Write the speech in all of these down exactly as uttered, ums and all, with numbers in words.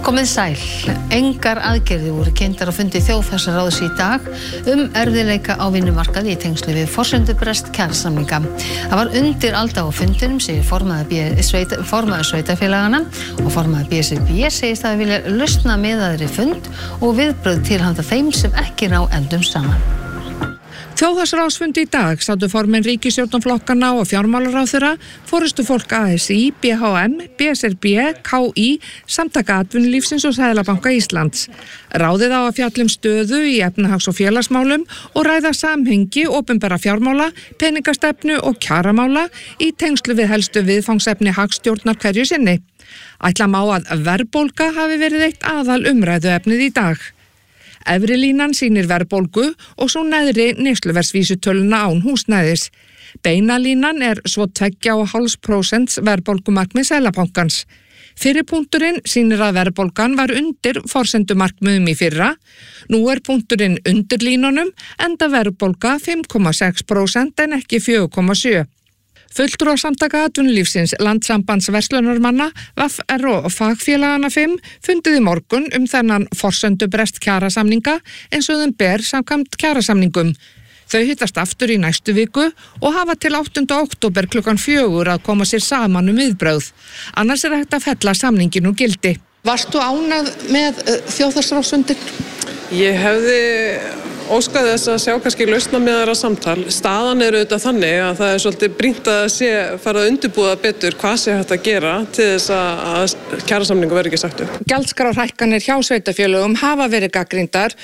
Komið sæl. Engar aðgerðir voru kynntar á fundi þjóðhagsráðs í dag um erfiðleika á vinnumarkaði í tengslu við forsendubrest kjarasamninga. Það var undir alda á fundinum, segir formaður sveita, formaður sveitafélagana og formaður B S R B segist að vilja lausna miðaðri fund og viðbrögð til handa þeim sem ekki ná endum saman. Þjóðhagsráðsfundi í dag sátu formenn ríkisstjórnarflokkanna og fjármálaráðherra, forystufólk A S í, B H M, B S R B, K í, Samtaka atvinnulífsins og Seðlabanka Íslands. Ráðið á að fjalla um stöðu í efnahags- og félagsmálum og ræða samhengi opinberra fjármála, peningastefnu og kjaramála í tengslu við helstu viðfangsefni hagstjórnar hverju sinni. Ætla má að verðbólga hafi verið eitt aðal umræðuefnið í dag. Efri línan sýnir verðbólgu og svo neðri neysluverðsvísitöluna án húsnæðis. Beina línan er svo tveggja og hálft prósent verðbólgumarkmið Seðlabankans. Fyrri punkturinn sýnir að verðbólgan var undir forsendumarkmiðum í fyrra. Nú er punkturinn undir línunum enda verðbólga fimm komma sex prósent en ekki fjögur komma sjö. Fulltrúar Samtaka atvinnulífsins, Landssambands verslunarmanna, V R og fagfélagana fimm fundið í morgun um þennan forsendubrest kjarasamninga eins og þeim ber samkvæmt kjarasamningum. Þau hittast aftur í næstu viku og hafa til áttunda október klukkan fjögur að koma sér saman um viðbrögð. Annars er hægt að fella samningin úr gildi. Varstu ánægð með uh, þjóðhagsráðsfundinn? Ég hefði óskaði þess að sjá kannski lausna með þeirra samtal. Staðan er auðvitað þannig að það er svolítið brýnt að sé fara að undirbúa betur hvað sé hægt að gera til þess að kjarasamningu verði ekki sagt upp. Gjaldskrárhækkanir hjá sveitafélögum hafa verið gagnrýndar.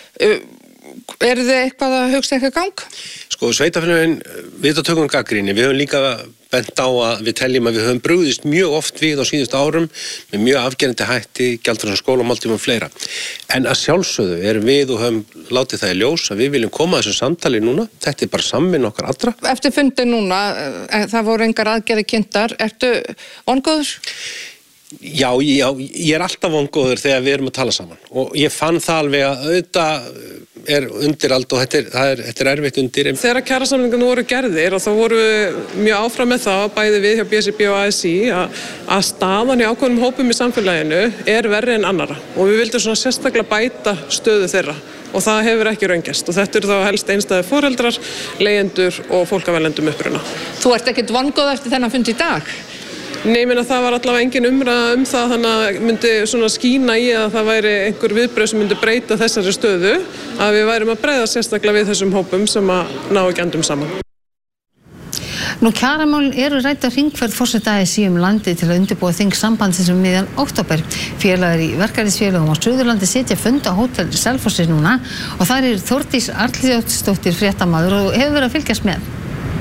Eru þið eitthvað að hugsa eitthvað gang? Sko, sveitafélögin, við tökum gagnrýni. Við höfum líka bent á að við teljum að við höfum brugðist mjög oft við á síðustu árum með mjög afgerandi hætti, gjaldfrjálsum skólamáltíðum og fleira. En að sjálfsögðu erum við og höfum látið það í ljós að við viljum koma að þessu samtali núna. Þetta er bara samvinna okkar allra. Eftir fundin núna, það voru engar aðgerðir kynntar. Ertu vongóður? Já, já, ég er alltaf vongóður þegar við erum að tala saman og ég fann það alveg að auðvitað er undir allt og þetta er, það er, þetta er erfitt undir. Þegar kjarasamningarnir voru gerðir og þá voru mjög áfram með það, bæði við hjá B S R B og A S í, að, að staðan í ákveðnum hópum í samfélaginu er verri en annara og við vildum svona sérstaklega bæta stöðu þeirra og það hefur ekki raungest og þetta eru þá helst einstæðir foreldrar, leigjendur og fólk af erlendum uppruna. Þú ert ekkert vongóð eftir þennan fund í dag? Nei, ég meina það var allavega engin umræða um það þannig að myndi svona skína í að það væri einhver viðbrögð sem myndi breyta þessari stöðu að við værum að breyða sérstaklega við þessum hópum sem að ná ekki endum saman. Nú kjaramálin eru rædd á hringferð forseta A S í um landið til að undirbúa þing sambandsins um miðjan október. Félagar í verkalýðsfélögum á Suðurlandi sitja fund á Hótel Selfossi núna og þar er Þórdís Arnljótsdóttir fréttamaður og hefur verið að fylgjast með.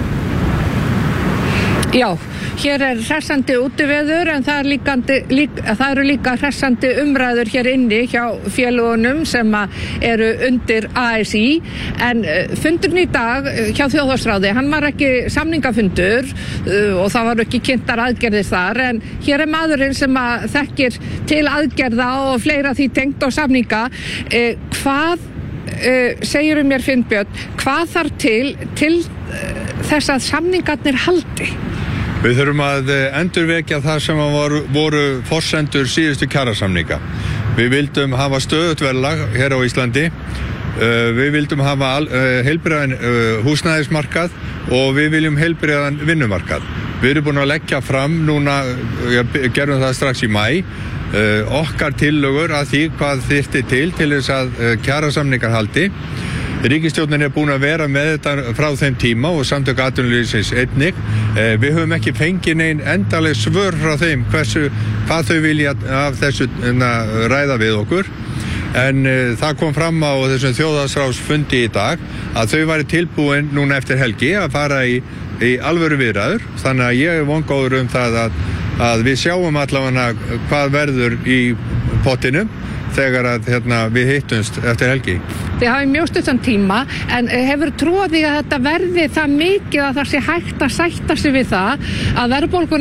Já, hér er hressandi útiveður en það, er líkandi, lík, það eru líka hressandi umræður hér inni hjá félögunum sem eru undir A S í en fundurinn í dag hjá Þjóðhagsráði, hann var ekki samningafundur og það var ekki kynntar aðgerðir þar en hér er maðurinn sem að þekkir til aðgerða og fleira því tengt og samninga. Hvað segir um mér Finnbjörn, hvað þarf til til þess að samningarnir haldi? Við þurfum að endurvekja það sem voru, voru forsendur síðustu kjarasamninga. Við vildum hafa stöðugt verðlag hér á Íslandi, við vildum hafa heilbrigðan húsnæðismarkað og við viljum heilbrigðan vinnumarkað. Við erum búin að leggja fram núna, gerum það strax í maí, okkar tillögur að því hvað þyrfti til til þess að kjarasamningar haldi. Ríkisstjórnin er búin að vera með þetta frá þeim tíma og Samtök atvinnulífsins einnig. Við höfum ekki fengið nein endaleg svör frá þeim hversu, hvað þau vilja af þessu ræða við okkur. En uh, það kom fram á þessum þjóðhagsráðsfundi í dag að þau væri tilbúin núna eftir helgi að fara í, í alvöru viðræður. Þannig að ég er vongóður um það að, að við sjáum allavega hvað verður í pottinum þegar að, hérna, við hittumst eftir helgi. Þið hafið mjög stuttan tíma, en hefur trúið því að þetta verði það mikið að það sé hægt að sætta sig við það að verðbólgan